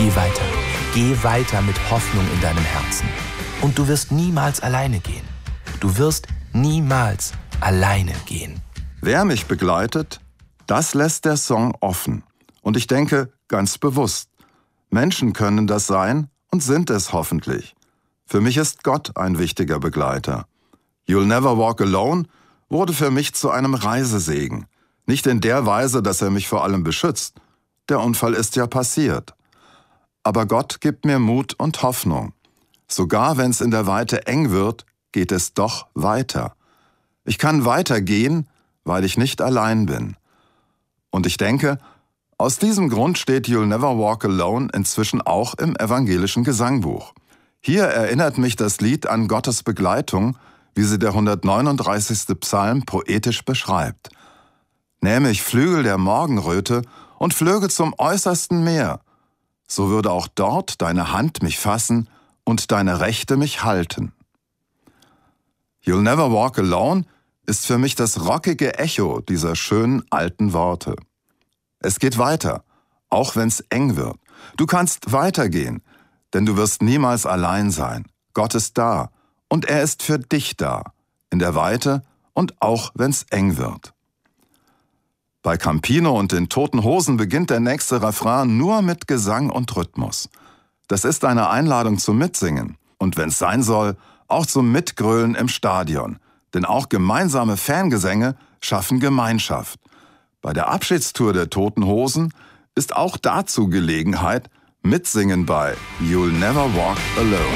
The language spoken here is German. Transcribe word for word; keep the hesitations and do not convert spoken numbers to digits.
Geh weiter. Geh weiter mit Hoffnung in deinem Herzen. Und du wirst niemals alleine gehen. Du wirst niemals alleine gehen. Wer mich begleitet, das lässt der Song offen. Und ich denke, ganz bewusst. Menschen können das sein und sind es hoffentlich. Für mich ist Gott ein wichtiger Begleiter. You'll Never Walk Alone wurde für mich zu einem Reisesegen. Nicht in der Weise, dass er mich vor allem beschützt. Der Unfall ist ja passiert. Aber Gott gibt mir Mut und Hoffnung. Sogar wenn es in der Weite eng wird, geht es doch weiter. Ich kann weitergehen, weil ich nicht allein bin. Und ich denke, aus diesem Grund steht You'll Never Walk Alone inzwischen auch im evangelischen Gesangbuch. Hier erinnert mich das Lied an Gottes Begleitung, wie sie der hundertneununddreißigste Psalm poetisch beschreibt. Nähme ich Flügel der Morgenröte und flöge zum äußersten Meer, so würde auch dort deine Hand mich fassen und deine Rechte mich halten. You'll Never Walk Alone ist für mich das rockige Echo dieser schönen alten Worte. Es geht weiter, auch wenn's eng wird. Du kannst weitergehen, denn du wirst niemals allein sein. Gott ist da und er ist für dich da, in der Weite und auch wenn's eng wird. Bei Campino und den Toten Hosen beginnt der nächste Refrain nur mit Gesang und Rhythmus. Das ist eine Einladung zum Mitsingen und wenn's sein soll, auch zum Mitgrölen im Stadion. Denn auch gemeinsame Fangesänge schaffen Gemeinschaft. Bei der Abschiedstour der Toten Hosen ist auch dazu Gelegenheit, mitsingen bei You'll Never Walk Alone.